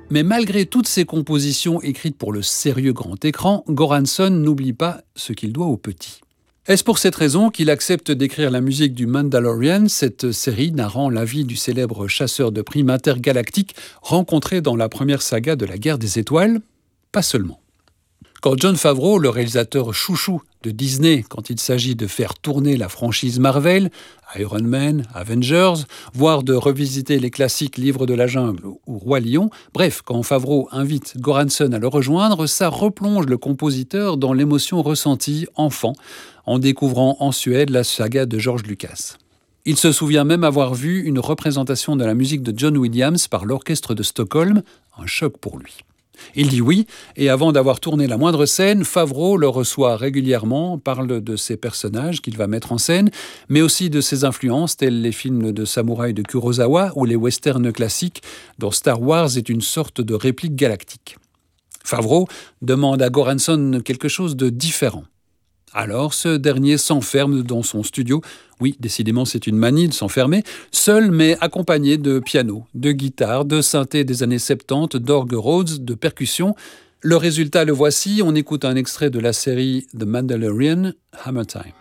Mais malgré toutes ces compositions écrites pour le sérieux grand écran, Göransson n'oublie pas ce qu'il doit aux petits. Est-ce pour cette raison qu'il accepte d'écrire la musique du Mandalorian, cette série narrant la vie du célèbre chasseur de primes intergalactique rencontré dans la première saga de la Guerre des Étoiles? Pas seulement. Quand Jon Favreau, le réalisateur chouchou de Disney, quand il s'agit de faire tourner la franchise Marvel, Iron Man, Avengers, voire de revisiter les classiques Livres de la Jungle ou Roi Lion, bref, quand Favreau invite Göransson à le rejoindre, ça replonge le compositeur dans l'émotion ressentie enfant, en découvrant en Suède la saga de George Lucas. Il se souvient même avoir vu une représentation de la musique de John Williams par l'orchestre de Stockholm, un choc pour lui. Il dit oui, et avant d'avoir tourné la moindre scène, Favreau le reçoit régulièrement, parle de ses personnages qu'il va mettre en scène, mais aussi de ses influences, tels les films de samouraï de Kurosawa ou les westerns classiques, dont Star Wars est une sorte de réplique galactique. Favreau demande à Göransson quelque chose de différent. Alors, ce dernier s'enferme dans son studio. Oui, décidément, c'est une manie de s'enfermer. Seul, mais accompagné de piano, de guitare, de synthé des années 70, d'orgue Rhodes, de percussions. Le résultat, le voici. On écoute un extrait de la série The Mandalorian, Hammer Time.